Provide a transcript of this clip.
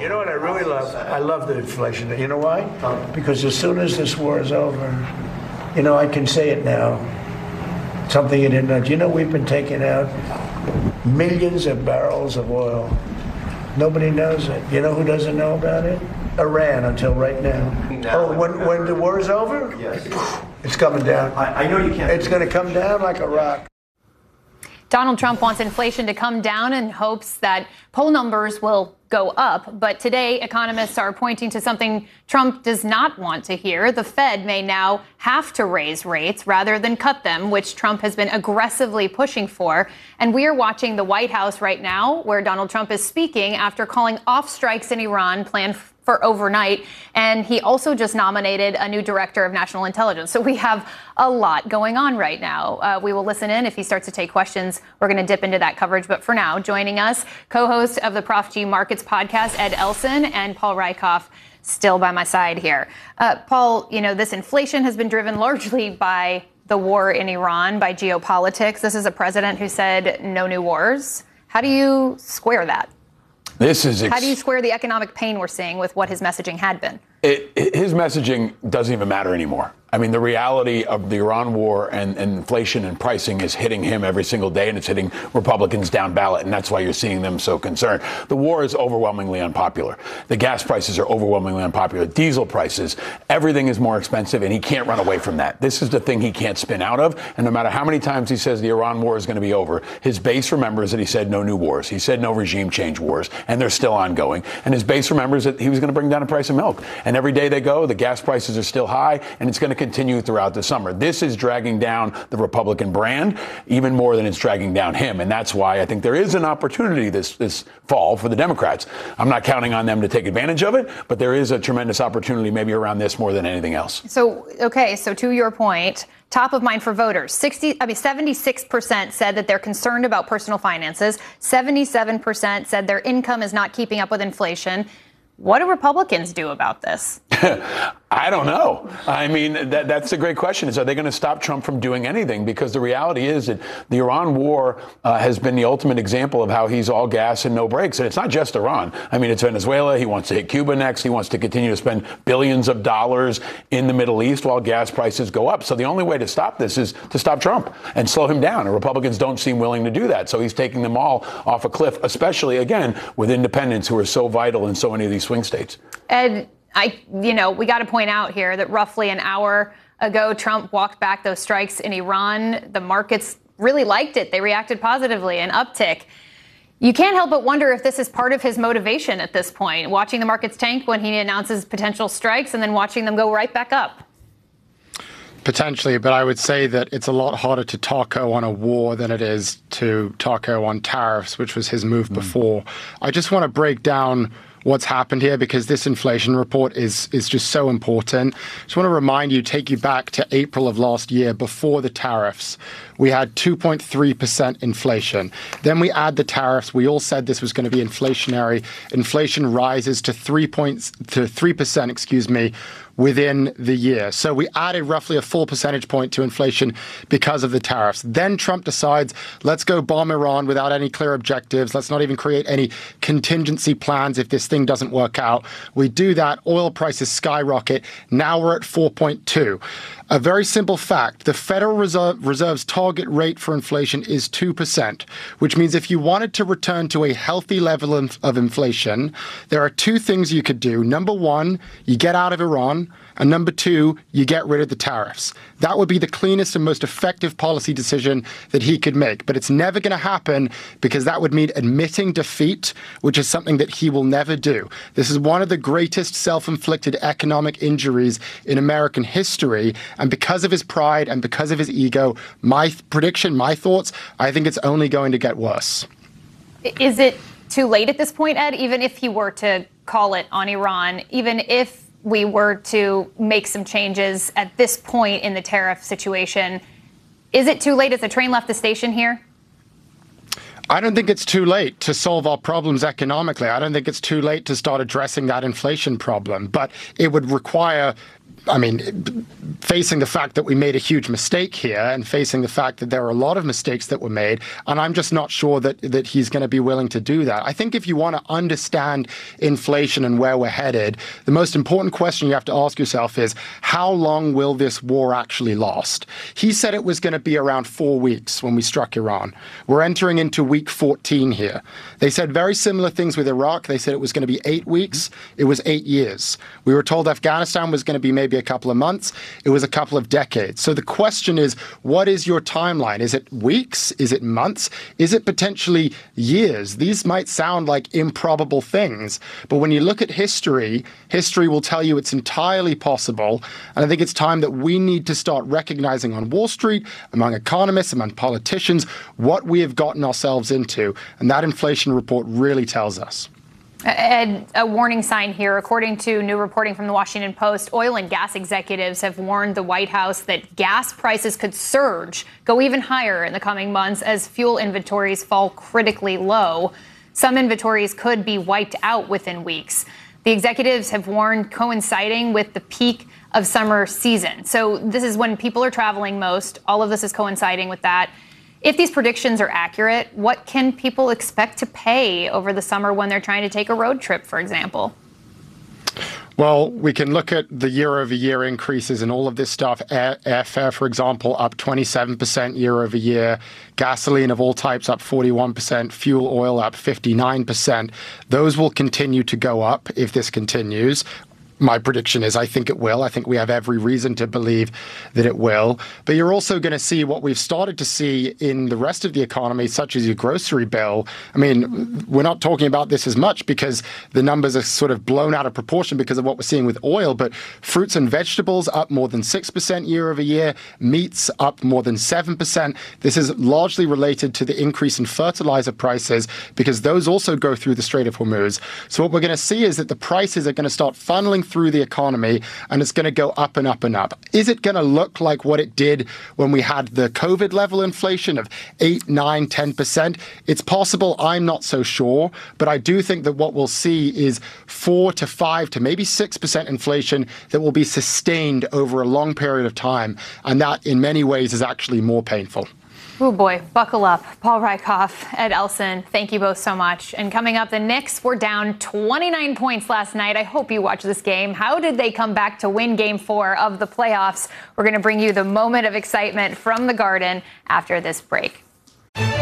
You know what I really love? I love the inflation. You know why? Because as soon as this war is over, you know, I can say it now. Something you didn't know. Do you know we've been taking out millions of barrels of oil? Nobody knows it. You know who doesn't know about it? Iran, until right now. When the war is over? Yes. It's coming down. I know you can't. It's going to come down like a rock. Donald Trump wants inflation to come down in hopes that poll numbers will go up. But today, economists are pointing to something Trump does not want to hear. The Fed may now have to raise rates rather than cut them, which Trump has been aggressively pushing for. And we are watching the White House right now, where Donald Trump is speaking after calling off strikes in Iran planned for overnight. And he also just nominated a new director of national intelligence. So we have a lot going on right now. We will listen in. If he starts to take questions, we're going to dip into that coverage. But for now, joining us, co-host of the Prof G Markets podcast, Ed Elson, and Paul Rieckhoff, still by my side here. Paul, you know, this inflation has been driven largely by the war in Iran, by geopolitics. This is a president who said no new wars. How do you square that? How do you square the economic pain we're seeing with what his messaging had been? His messaging doesn't even matter anymore. I mean, the reality of the Iran war and inflation and pricing is hitting him every single day, and it's hitting Republicans down ballot, and that's why you're seeing them so concerned. The war is overwhelmingly unpopular. The gas prices are overwhelmingly unpopular. Diesel prices, everything is more expensive, and he can't run away from that. This is the thing he can't spin out of, and no matter how many times he says the Iran war is going to be over, his base remembers that he said no new wars. He said no regime change wars, and they're still ongoing. And his base remembers that he was going to bring down the price of milk. And every day they go, the gas prices are still high, and it's going to continue throughout the summer. This is dragging down the Republican brand even more than it's dragging down him. And that's why I think there is an opportunity this fall for the Democrats. I'm not counting on them to take advantage of it, but there is a tremendous opportunity maybe around this more than anything else. So to your point, top of mind for voters, 76% said that they're concerned about personal finances. 77% said their income is not keeping up with inflation. What do Republicans do about this? I don't know. I mean, that's a great question. Are they going to stop Trump from doing anything? Because the reality is that the Iran war has been the ultimate example of how he's all gas and no brakes. And it's not just Iran. I mean, it's Venezuela. He wants to hit Cuba next. He wants to continue to spend billions of dollars in the Middle East while gas prices go up. So the only way to stop this is to stop Trump and slow him down. And Republicans don't seem willing to do that. So he's taking them all off a cliff, especially, again, with independents who are so vital in so many of these swing states. Ed, we got to point out here that roughly an hour ago, Trump walked back those strikes in Iran. The markets really liked it. They reacted positively, an uptick. You can't help but wonder if this is part of his motivation at this point, watching the markets tank when he announces potential strikes and then watching them go right back up. Potentially, but I would say that it's a lot harder to taco on a war than it is to taco on tariffs, which was his move before. I just want to break down what's happened here because this inflation report is just so important. Just want to remind you, take you back to April of last year before the tariffs. We had 2.3% inflation. Then we add the tariffs. We all said this was going to be inflationary. Inflation rises to 3%, within the year. So we added roughly a full percentage point to inflation because of the tariffs. Then Trump decides, let's go bomb Iran without any clear objectives. Let's not even create any contingency plans if this thing doesn't work out. We do that. Oil prices skyrocket. Now we're at 4.2. A very simple fact, the Federal Reserve's target rate for inflation is 2%, which means if you wanted to return to a healthy level of inflation, there are two things you could do. Number one, you get out of Iran. And number two, you get rid of the tariffs. That would be the cleanest and most effective policy decision that he could make. But it's never going to happen because that would mean admitting defeat, which is something that he will never do. This is one of the greatest self-inflicted economic injuries in American history. And because of his pride and because of his ego, my prediction, my thoughts, I think it's only going to get worse. Is it too late at this point, Ed, even if he were to call it on Iran, even if we were to make some changes at this point in the tariff situation? Is it too late? Has the train left the station here? I don't think it's too late to solve our problems economically. I don't think it's too late to start addressing that inflation problem. But it would require I mean, facing the fact that we made a huge mistake here and facing the fact that there are a lot of mistakes that were made, and I'm just not sure that he's going to be willing to do that. I think if you want to understand inflation and where we're headed, the most important question you have to ask yourself is, how long will this war actually last? He said it was going to be around 4 weeks when we struck Iran. We're entering into week 14 here. They said very similar things with Iraq. They said it was going to be 8 weeks. It was 8 years. We were told Afghanistan was going to be maybe a couple of months. It was a couple of decades. So the question is, what is your timeline? Is it weeks? Is it months? Is it potentially years? These might sound like improbable things, but when you look at history, history will tell you it's entirely possible. And I think it's time that we need to start recognizing on Wall Street, among economists, among politicians, what we have gotten ourselves into. And that inflation report really tells us. Ed, a warning sign here. According to new reporting from the Washington Post, oil and gas executives have warned the White House that gas prices could surge, go even higher in the coming months as fuel inventories fall critically low. Some inventories could be wiped out within weeks. The executives have warned, coinciding with the peak of summer season. So this is when people are traveling most. All of this is coinciding with that. If these predictions are accurate, what can people expect to pay over the summer when they're trying to take a road trip, for example? Well, we can look at the year-over-year increases in all of this stuff. Airfare, for example, up 27% year-over-year. Gasoline of all types up 41%. Fuel oil up 59%. Those will continue to go up if this continues. My prediction is I think it will. I think we have every reason to believe that it will. But you're also going to see what we've started to see in the rest of the economy, such as your grocery bill. I mean, we're not talking about this as much because the numbers are sort of blown out of proportion because of what we're seeing with oil. But fruits and vegetables up more than 6% year over year. Meats up more than 7%. This is largely related to the increase in fertilizer prices because those also go through the Strait of Hormuz. So what we're going to see is that the prices are going to start funneling through the economy, and it's going to go up and up and up. Is it going to look like what it did when we had the COVID level inflation of 8, 9, 10%? It's possible. I'm not so sure. But I do think that what we'll see is 4 to 5 to maybe 6% inflation that will be sustained over a long period of time. And that, in many ways, is actually more painful. Oh boy, buckle up. Paul Rieckhoff, Ed Elson, thank you both so much. And coming up, the Knicks were down 29 points last night. I hope you watch this game. How did they come back to win Game 4 of the playoffs? We're going to bring you the moment of excitement from the Garden after this break.